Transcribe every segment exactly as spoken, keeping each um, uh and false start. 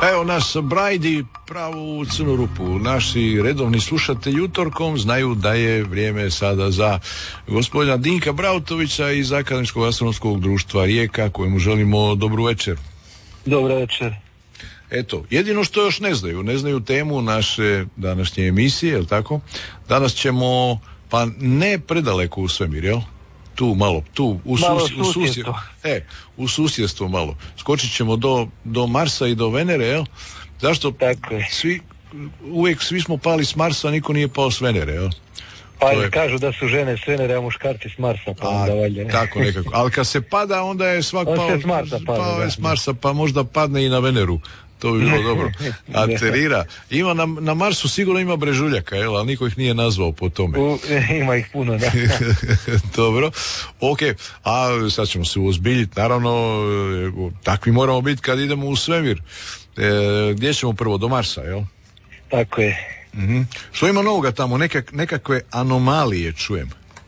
Evo nas Brajdi pravo u crnu rupu. Naši redovni slušatelji utorkom znaju da je vrijeme sada za gospodina Dinka Brautovića iz Akademskog astronomskog društva Rijeka, kojemu želimo dobru večer. Dobro večer. Eto, jedino što još ne znaju, ne znaju temu naše današnje emisije, jel tako? Danas ćemo, pa ne predaleko u svemir, jel? Tu malo, tu u, malo susj- u susjedstvo. E, u susjedstvo malo. Skočit ćemo do, do Marsa i do Venere, jel? Zašto? Tako je. Svi, uvijek svi smo pali s Marsa, niko nije pao s Venere, jel? Pa je... kažu da su žene s Venere, a muškarci s Marsa, pa onda valjda. Tako nekako. Ali kad se pada, onda je svak on pao, s Marsa pada, pao je da, s Marsa, pa možda padne i na Veneru. To bi bilo dobro. Aterira. Ima na, na Marsu sigurno ima brežuljaka, jel? Ali niko ih nije nazvao po tome. U, ima ih puno, da. Dobro. Ok. A sad ćemo se uozbiljiti. Naravno, takvi moramo biti kad idemo u svemir. E, gdje ćemo prvo? Do Marsa, jel? Tako je. Mm-hmm. Što ima novoga tamo? Nekak, nekakve anomalije čujem.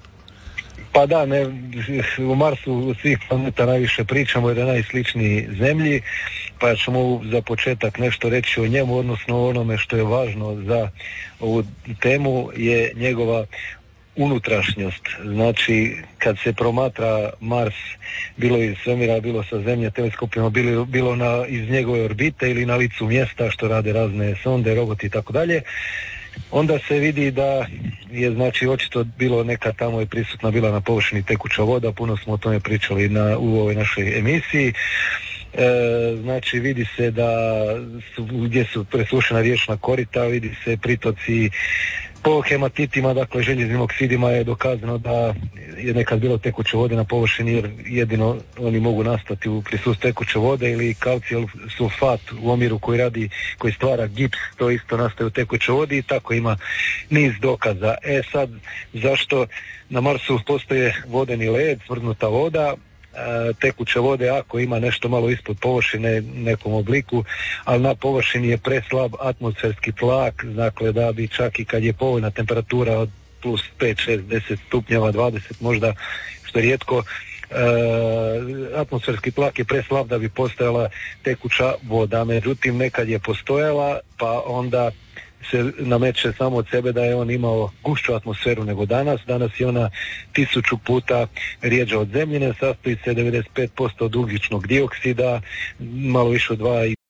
Pa da, ne, u Marsu svih planeta najviše pričamo jer je najsličniji Zemlji, pa ćemo za početak nešto reći o njemu, odnosno o onome što je važno za ovu temu je njegova unutrašnjost. Znači, kad se promatra Mars, bilo iz svemira, bilo sa Zemlje teleskopima, bilo, bilo na, iz njegove orbite ili na licu mjesta, što rade razne sonde, roboti i tako dalje, onda se vidi da je znači očito bilo neka tamo je prisutna bila na površini tekuća voda, puno smo o tome pričali na, u ovoj našoj emisiji. E, znači vidi se da su, gdje su presušena riječna korita, vidi se pritoci po hematitima, dakle željeznim oksidima je dokazano da je nekad bilo tekuće vode na površini jer jedino oni mogu nastati u prisustvu tekuće vode, ili kalcijal sulfat u omjeru koji radi, koji stvara gips, to isto nastaje u tekućoj vodi i tako ima niz dokaza. E sad, zašto na Marsu postoje vodeni led, smrznuta voda, tekuće vode ako ima nešto malo ispod površine nekom obliku, ali na površini je preslab atmosferski tlak, dakle da bi čak i kad je povoljna temperatura od plus pet, šest, deset stupnjeva, dvadeset možda, što je rijetko, e, atmosferski tlak je preslab da bi postojala tekuća voda, međutim nekad je postojala, pa onda se nameće samo od sebe da je on imao gušću atmosferu nego danas. Danas je ona tisuću puta rijeđa od zemljine, sastoji se devedeset pet posto od ugljičnog dioksida, malo više od dva i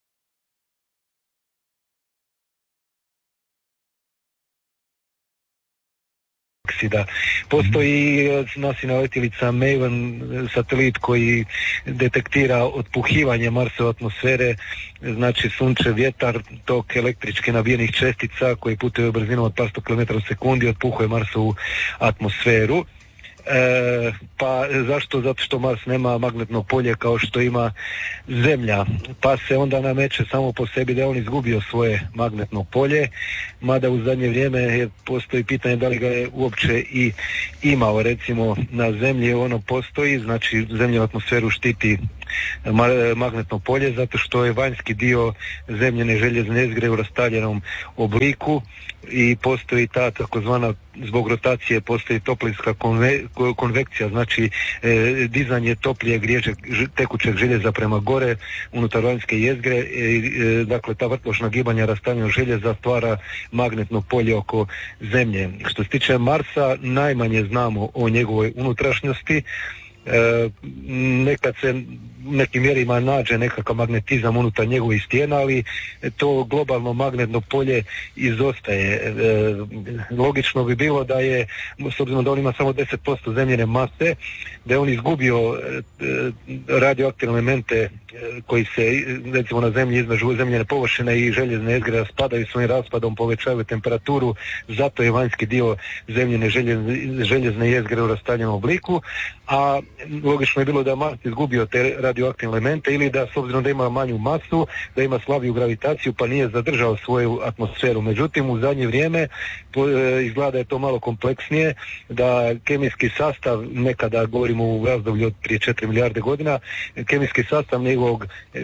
oksida. Postoji nasina letjelica Maven satelit koji detektira otpuhivanje Marsove atmosfere, znači sunce, vjetar, tok električki nabijenih čestica koji putuju brzinom od par sto kilometara u sekundi, otpuhuje Marsovu atmosferu. E, pa zašto? Zato što Mars nema magnetno polje kao što ima Zemlja, pa se onda nameće samo po sebi da je on izgubio svoje magnetno polje, mada u zadnje vrijeme je, postoji pitanje da li ga je uopće i imao. Recimo na Zemlji ono postoji, znači Zemlja atmosferu štiti magnetno polje zato što je vanjski dio zemljene željezne jezgre u rastaljenom obliku i postoji ta takozvana, zbog rotacije postoji toplinska konve, konvekcija, znači e, dizanje toplijeg rijeđeg tekućeg željeza prema gore unutar vanjske jezgre, e, e, dakle ta vrtlošna gibanja rastaljenog željeza stvara magnetno polje oko Zemlje. Što se tiče Marsa, najmanje znamo o njegovoj unutrašnjosti. E, nekad se nekim mjerima nađe nekakav magnetizam unutar njegovih stijena, ali to globalno magnetno polje izostaje. E, logično bi bilo da je, s obzirom da on ima samo deset posto zemljine mase, da je on izgubio e, radioaktivne elemente koji se recimo na Zemlji između zemljene površine i željezne jezgre raspadaju, svojim raspadom povećavaju temperaturu, zato je vanjski dio zemljene željezne, željezne jezgre u rastaljenom obliku, a logično je bilo da Mars izgubio te radioaktivne elemente ili da s obzirom da ima manju masu, da ima slabiju gravitaciju pa nije zadržao svoju atmosferu. Međutim, u zadnje vrijeme izgleda da je to malo kompleksnije, da kemijski sastav, nekada govorimo u razdoblju od prije četiri milijarde godina, kemijski sastav njegov zbog e,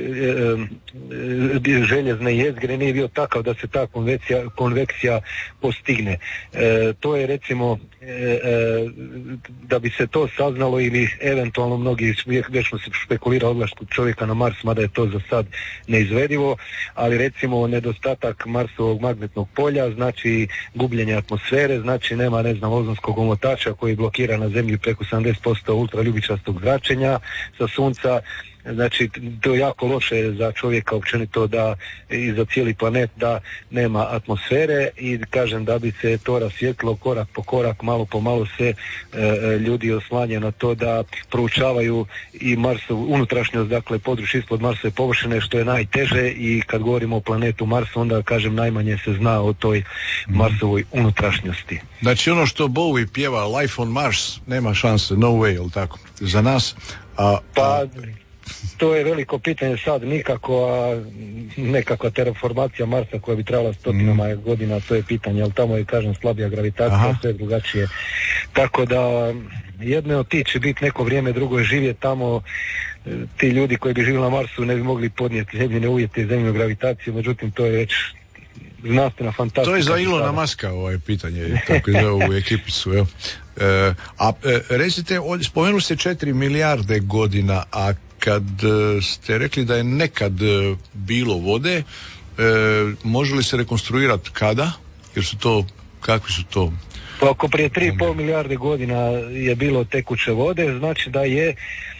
e, željezne jezgre nije bio takav da se ta konvekcija, konvekcija postigne. E, to je recimo e, e, da bi se to saznalo ili eventualno mnogi već smo se špekulira odlasku čovjeka na Mars, mada je to za sad neizvedivo, ali recimo nedostatak Marsovog magnetnog polja znači gubljenje atmosfere, znači nema ne znam ozonskog omotača koji blokira na Zemlji preko sedamdeset posto ultraljubičastog zračenja sa Sunca. Znači to je jako loše za čovjeka općenito da i za cijeli planet da nema atmosfere i kažem da bi se to rasvijetlilo korak po korak, malo po malo se e, ljudi oslanje na to da proučavaju i Marsovu unutrašnjost, dakle područje ispod Marsove površine što je najteže i kad govorimo o planetu Mars onda kažem najmanje se zna o toj Marsovoj unutrašnjosti. Znači ono što Bowie pjeva Life on Mars nema šanse, no way, jel tako? Za nas? A, pa to je veliko pitanje sad nikako, a nekakva terraformacija Marsa koja bi trebala stotinama mm. godina, to je pitanje, ali tamo je kažem slabija gravitacija, aha, sve drugačije. Tako da jedno od ti će biti neko vrijeme, drugo je živjeti tamo. Ti ljudi koji bi živjeli na Marsu ne bi mogli podnijeti zemljine uvjete i zemljinu gravitaciju, međutim to je već znanstvena fantastika. To je za Ilona Maska ovaj pitanje, tako je za ovu ekipicu. E, a e, recite, spomenuli ste četiri milijarde godina, a kad e, ste rekli da je nekad e, bilo vode, e, može li se rekonstruirati kada? Jer su to, kakvi su to? Pa ako prije tri i pol milijarde godina je bilo tekuće vode, znači da je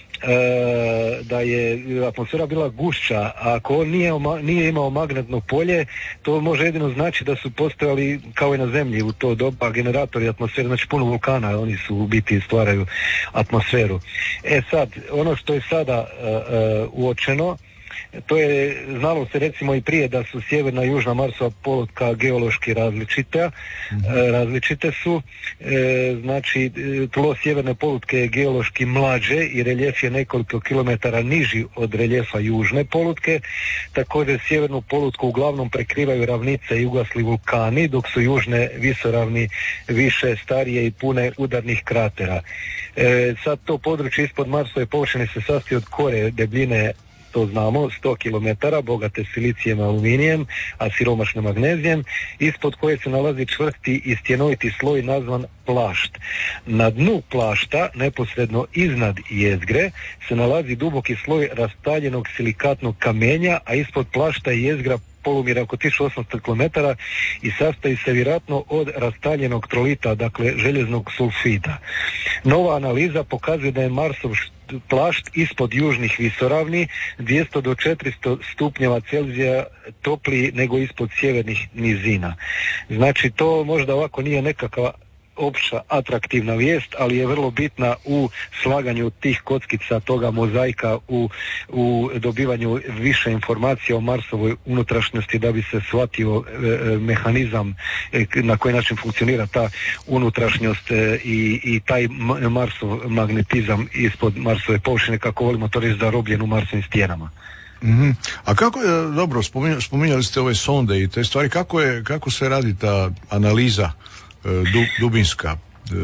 E, da je atmosfera bila gušća, a ako on nije, nije imao magnetno polje, to može jedino znači da su postojali kao i na Zemlji u to doba generatori atmosfere, znači puno vulkana, oni su u biti stvaraju atmosferu. E sad, ono što je sada e, e, uočeno, to je, znalo se recimo i prije da su sjeverna i južna Marsova polutka geološki različite, mm-hmm. e, različite su, e, znači tlo sjeverne polutke je geološki mlađe i reljef je nekoliko kilometara niži od reljefa južne polutke, također sjevernu polutku uglavnom prekrivaju ravnice i ugasli vulkani, dok su južne visoravni više starije i pune udarnih kratera. E, sad to područje ispod Marsove površine se sastoji od kore debljine, to znamo, sto kilometara, bogate silicijem i aluminijem, a siromašne magnezijem, ispod koje se nalazi čvrsti i stjenoviti sloj nazvan plašt. Na dnu plašta, neposredno iznad jezgre, se nalazi duboki sloj rastaljenog silikatnog kamenja, a ispod plašta je jezgra polumira oko tisuću osamsto kilometara i sastoji se vjerojatno od rastaljenog trolita, dakle željeznog sulfida. Nova analiza pokazuje da je Marsov plašt ispod južnih visoravni dvjesto do četiristo stupnjeva Celzija topliji nego ispod sjevernih nizina. Znači to možda ovako nije nekakva opća atraktivna vijest, ali je vrlo bitna u slaganju tih kockica toga mozaika u, u dobivanju više informacija o Marsovoj unutrašnjosti da bi se shvatio e, mehanizam e, na koji način funkcionira ta unutrašnjost e, i, i taj Marsov magnetizam ispod Marsove površine, kako volimo to reći, zarobljen u Marsovim stijenama. Mm-hmm. A kako je, dobro, spominjali, spominjali ste ove sonde i te stvari, kako je, kako se radi ta analiza Du, dubinska?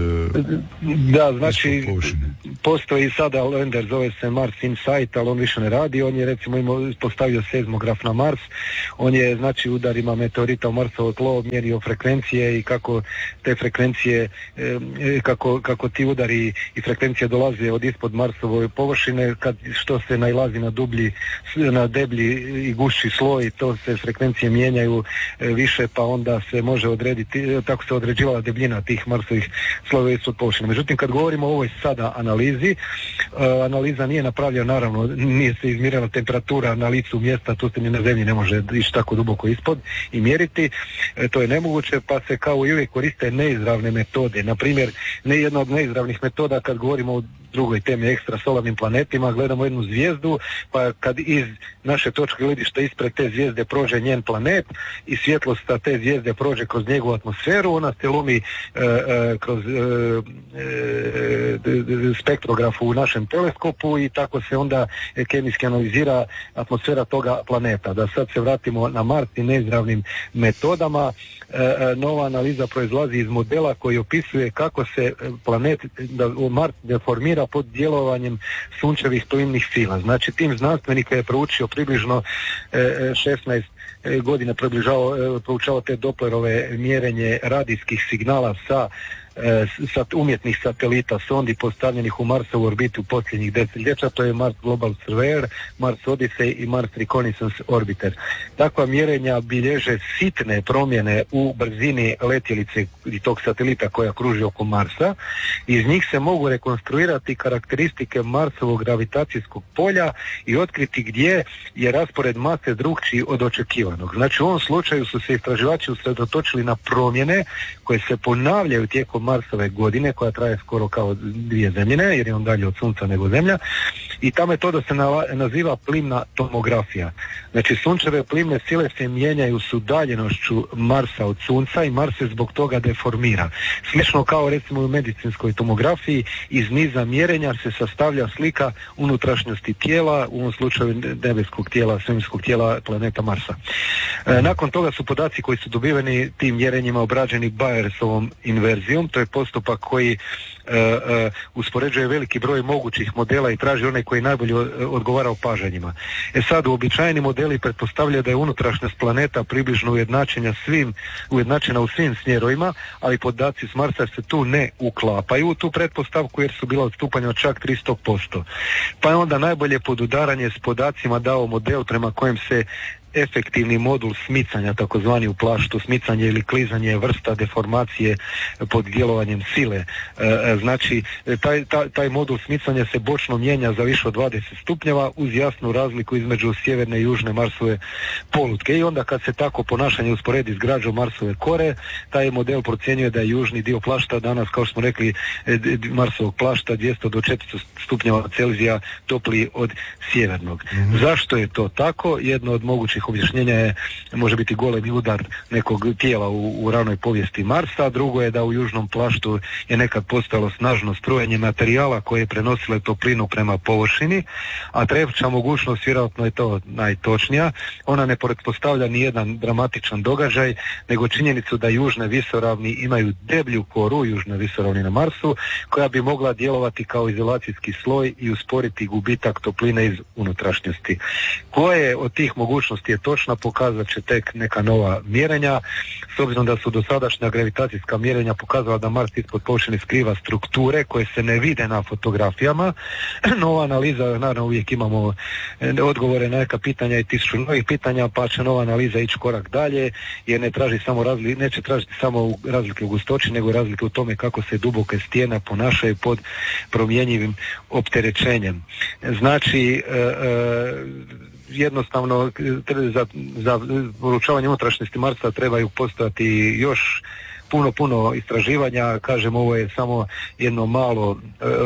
Da, znači postoji sada lander, zove se Mars Insight, ali on više ne radi, on je recimo imao, postavio seizmograf na Mars, on je znači udarima meteorita u Marsovo tlo mjerio frekvencije i kako te frekvencije, e, kako, kako ti udari i frekvencije dolaze od ispod Marsovoj površine, kad što se nailazi na dublji, na deblji i gušći sloj, to se frekvencije mijenjaju e, više, pa onda se može odrediti, tako se određivala debljina tih Marsovih slojeva ispod površine. Međutim, kad govorimo o ovoj sada analizi, uh, analiza nije napravljena, naravno, nije se izmjerila temperatura na licu mjesta, tu se ni na zemlji ne može ići tako duboko ispod i mjeriti, e, to je nemoguće, pa se kao i uvijek koriste neizravne metode. Na primjer, ne jedna od neizravnih metoda kad govorimo o drugoj temi, ekstrasolarnim planetima, gledamo jednu zvijezdu, pa kad iz naše točke gledišta ispred te zvijezde prođe njen planet i svjetlost te zvijezde prođe kroz njegovu atmosferu, ona se lumi e, e, kroz e, e, spektrografu u našem teleskopu i tako se onda kemijski analizira atmosfera toga planeta. Da sad se vratimo na Mars i neizravnim metodama, e, nova analiza proizlazi iz modela koji opisuje kako se planet, da Mars deformira formira pod djelovanjem sunčevih plimnih sila. Znači tim znanstvenika je proučio približno e, šesnaest godina približavao, proučavao te Dopplerove mjerenje radijskih signala sa sa umjetnih satelita, sondi postavljenih u Marsovu orbitu posljednjih desetljeća, to je Mars Global Surveyor, Mars Odyssey i Mars Reconnaissance Orbiter. Takva mjerenja bilježe sitne promjene u brzini letjelice i tog satelita koja kruži oko Marsa. Iz njih se mogu rekonstruirati karakteristike Marsovog gravitacijskog polja i otkriti gdje je raspored mase drukčiji od očekivanog. Znači u ovom slučaju su se istraživači usredotočili na promjene koje se ponavljaju tijekom Marsove godine, koja traje skoro kao dvije zemljine, jer je on dalje od Sunca nego Zemlja, i ta metoda se naziva plimna tomografija. Znači sunčeve plimne sile se mijenjaju s udaljenošću Marsa od Sunca i Mars se zbog toga deformira. Slično kao recimo u medicinskoj tomografiji, iz niza mjerenja se sastavlja slika unutrašnjosti tijela, u ovom slučaju nebeskog tijela, svemirskog tijela planeta Marsa. E, nakon toga su podaci koji su dobiveni tim mjerenjima obrađeni Bayersovom inverzijom. To je postupak koji Uh, uh, uspoređuje veliki broj mogućih modela i traži onaj koji najbolje odgovara opažanjima. E sad, uobičajeni modeli pretpostavljaju da je unutrašnjost planeta približno ujednačena svim, ujednačena u svim smjerovima, ali podaci s Marsa se tu ne uklapaju u tu pretpostavku jer su bila odstupanja od čak tristo posto. Pa je onda najbolje podudaranje s podacima dao model prema kojem se efektivni modul smicanja, takozvani u plaštu smicanje ili klizanje, vrsta deformacije pod djelovanjem sile. E, znači, taj, taj, taj modul smicanja se bočno mijenja za više od dvadeset stupnjeva uz jasnu razliku između sjeverne i južne Marsove polutke. I onda kad se tako ponašanje usporedi s građom Marsove kore, taj model procjenjuje da je južni dio plašta danas, kao što smo rekli, Marsovog plašta dvjesto do četiristo stupnjeva Celzija topliji od sjevernog. Mm-hmm. Zašto je to tako? Jedno od mogućih objašnjenja je, može biti golemi udar nekog tijela u, u ranoj povijesti Marsa, a drugo je da u južnom plaštu je nekad postojalo snažno strujenje materijala koje je prenosile toplinu prema površini, a treća mogućnost, vjerojatno je to najtočnija, ona ne pretpostavlja ni jedan dramatičan događaj, nego činjenicu da južne visoravni imaju deblju koru, južne visoravni na Marsu, koja bi mogla djelovati kao izolacijski sloj i usporiti gubitak topline iz unutrašnjosti. Koje od tih mogućnosti je točna, pokazat će tek neka nova mjerenja, s obzirom da su dosadašnja gravitacijska mjerenja pokazala da Mars ispod površine skriva strukture koje se ne vide na fotografijama. Nova analiza, naravno uvijek imamo odgovore na neka pitanja i tisuću novih pitanja, pa će nova analiza ići korak dalje, jer ne traži samo razli, neće tražiti samo razlike u gustoći, nego razlike u tome kako se duboke stijene ponašaju pod promjenjivim opterećenjem. Znači, e, e, jednostavno za, za poručavanje unutrašnjosti Marsa trebaju postojati još puno, puno istraživanja. Kažem, ovo je samo jedno malo,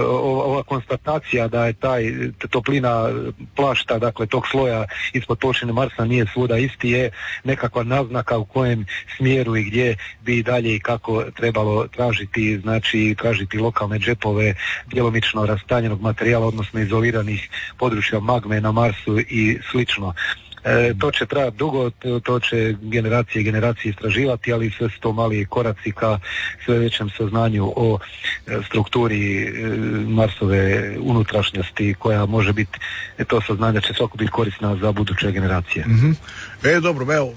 ova konstatacija da je taj toplina plašta, dakle tog sloja ispod površine Marsa nije svuda isti, je nekakva naznaka u kojem smjeru i gdje bi dalje i kako trebalo tražiti, znači tražiti lokalne džepove djelomično rastanjenog materijala, odnosno izoliranih područja magme na Marsu i slično. E, to će trajati dugo, to, to će generacije i generacije istraživati, ali sve su to mali koraci ka sve većem saznanju o e, strukturi e, Marsove unutrašnjosti, koja može biti, e, to saznanje će svako biti korisna za buduće generacije. Mm-hmm. E, dobro, evo,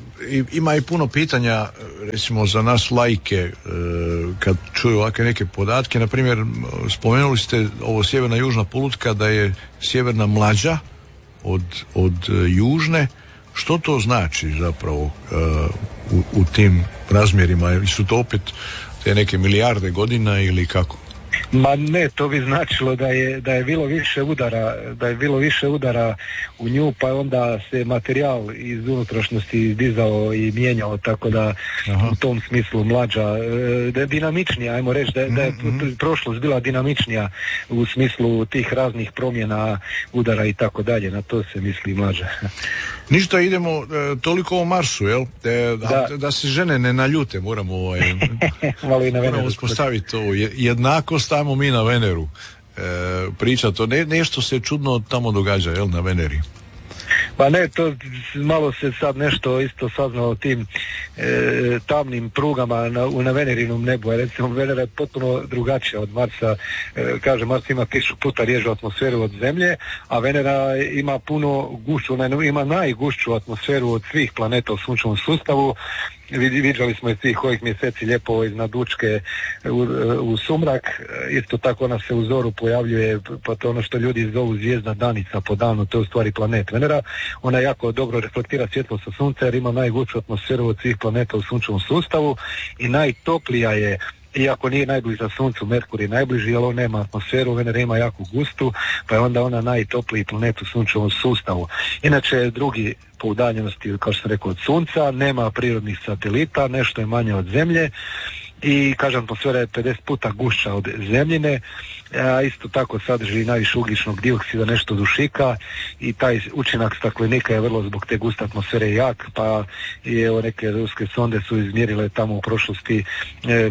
ima i puno pitanja, recimo za nas laike, e, kad čuju ovakve neke podatke. Na primjer, spomenuli ste ovo sjeverna južna polutka, da je sjeverna mlađa od, od južne. Što to znači zapravo uh, u, u tim razmjerima? Su to opet te neke milijarde godina ili kako? Ma ne, to bi značilo da je, da je bilo više udara, da je bilo više udara u nju, pa onda se materijal iz unutrašnjosti dizao i mijenjao, tako da Aha. u tom smislu mlađa, da je dinamičnija, ajmo reći, da je, da je mm-hmm. prošlost bila dinamičnija u smislu tih raznih promjena, udara i tako dalje, na to se misli mlađa. Ništa, idemo e, toliko o Marsu, jel? E, da. Da, da se žene ne naljute, moramo ovaj, moramo uspostaviti ovo jednakost, tamo mi na Veneru e, pričati. Ne, nešto se čudno tamo događa, jel, na Veneri? Pa ne, to malo se sad nešto isto saznalo o tim e, tamnim prugama na, na Venerinom nebu. A recimo Venera je potpuno drugačija od Marsa. E, kaže, Mars ima tisuću puta rježu atmosferu od Zemlje, a Venera ima puno gušću, ona ima najgušću atmosferu od svih planeta u sunčevom sustavu. Viđali smo i svih ovih mjeseci lijepo iznad Učke u, u sumrak. Isto tako ona se u zoru pojavljuje, pa to ono što ljudi zovu zvijezda danica po danu, to je u stvari planet Venera. Ona jako dobro reflektira svjetlo sa sunca jer ima najgušću atmosferu od svih planeta u sunčevom sustavu i najtoplija je, iako nije najbliža suncu, Merkur je najbliži, ali on nema atmosferu, Venera ima jako gustu, pa je onda ona najtopliji planet u sunčevom sustavu. Inače, drugi po udaljenosti, kao što sam rekao, od sunca, nema prirodnih satelita, nešto je manje od Zemlje i, kažem, atmosfera je pedeset puta gušća od Zemljine, a isto tako sadrži najviše ugljičnog dioksida, nešto dušika i taj učinak staklenika je vrlo zbog te guste atmosfere jak, pa i evo neke ruske sonde su izmjerile tamo u prošlosti e, e,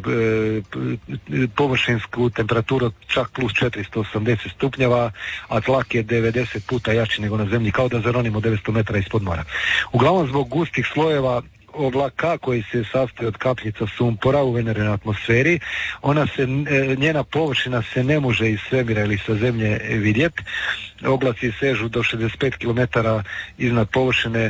površinsku temperaturu čak plus četiristo osamdeset stupnjeva, a tlak je devedeset puta jači nego na Zemlji, kao da zaronimo devetsto metara ispod mora. Uglavnom zbog gustih slojeva oblaka koji se sastoji od kapljica sumpora u Venerenoj atmosferi, ona se, njena površina se ne može iz svemira ili sa Zemlje vidjeti. Oblaci sežu do šezdeset pet kilometara iznad površine,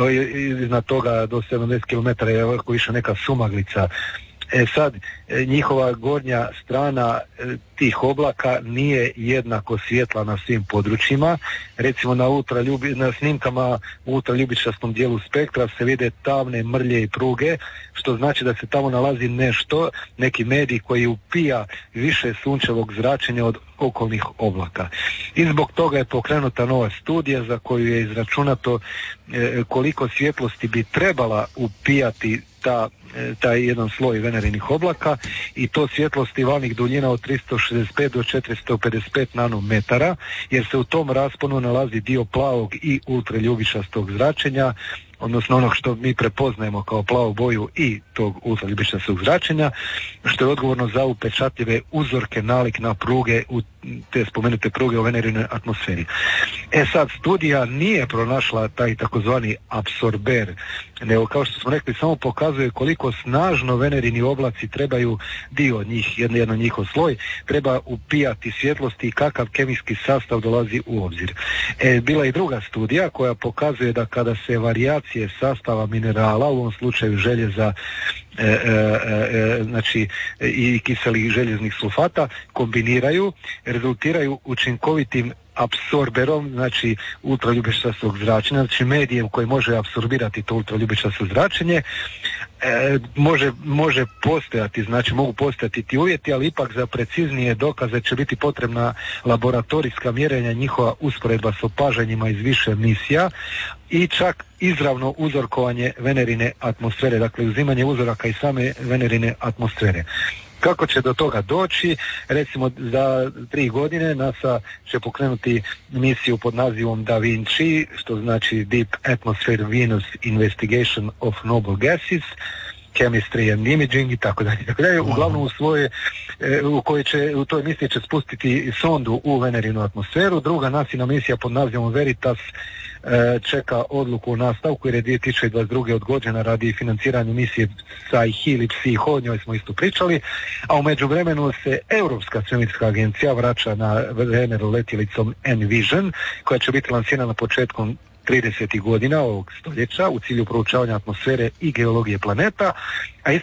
iznad toga do sedamdeset kilometara je ovako više neka sumaglica. E sad, njihova gornja strana tih oblaka nije jednako svjetla na svim područjima. Recimo na, ultraljubi, na snimkama u ultraljubičastom dijelu spektra se vide tamne mrlje i pruge, što znači da se tamo nalazi nešto, neki medij koji upija više sunčevog zračenja od okolnih oblaka. I zbog toga je pokrenuta nova studija za koju je izračunato e, koliko svjetlosti bi trebala upijati ta, e, taj jedan sloj venerinih oblaka, i to svjetlosti valnih duljina od tristo šezdeset pet do četiristo pedeset pet nanometara, jer se u tom rasponu nalazi dio plavog i ultraljubičastog zračenja, odnosno onog što mi prepoznajemo kao plavu boju i tog ultraljubičastog zračenja, što je odgovorno za upečatljive uzorke nalik na pruge, u te spomenute pruge u Venerinoj atmosferi. E sad, studija nije pronašla taj takozvani apsorber, nego, kao što smo rekli, samo pokazuje koliko snažno Venerini oblaci trebaju, dio od njih, jedno, jedno njihov sloj, treba upijati svjetlosti i kakav kemijski sastav dolazi u obzir. E, bila je i druga studija koja pokazuje da kada se varijacije sastava minerala, u ovom slučaju željeza, E, e, e, znači i kiselih željeznih sulfata, kombiniraju, rezultiraju učinkovitim apsorberom, znači ultraljubičastog zračenja, znači medijem koji može apsorbirati to ultraljubičasto zračenje. E, može, može postojati, znači mogu postojati ti uvjeti, ali ipak za preciznije dokaze će biti potrebna laboratorijska mjerenja, njihova usporedba s opažanjima iz više misija i čak izravno uzorkovanje Venerine atmosfere, dakle uzimanje uzoraka iz same Venerine atmosfere. Kako će do toga doći? Recimo za tri godine NASA će pokrenuti misiju pod nazivom Da Vinci, što znači Deep Atmosphere Venus Investigation of Noble Gases, Chemistry and Imaging i tako dalje. Uglavnom u svoje, u kojoj će, u toj misiji će spustiti sondu u Venerinu atmosferu. Druga nasina misija pod nazivom Veritas čeka odluku o nastavku, jer je dvije tisuće dvadeset druge odgođena radi financiranja misije Psi ili Psi-Ho, o njoj smo isto pričali, a u međuvremenu se Europska svemirska agencija vraća na Veneru letjelicom Envision, koja će biti lansirana početkom tridesetih godina ovog stoljeća u cilju proučavanja atmosfere i geologije planeta, a